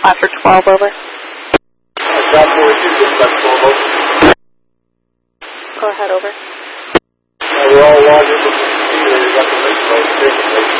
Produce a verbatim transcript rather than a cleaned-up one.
five for twelve, over. Stop forty-two, dispatch twelve, over. Go ahead, over. Uh, we're all logged into the computer. We got the link,